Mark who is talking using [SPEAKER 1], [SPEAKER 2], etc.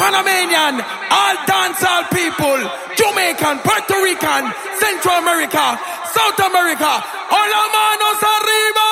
[SPEAKER 1] Panamanian, all dancehall people, Jamaican, Puerto Rican, Central America, South America, all hermanos arriba.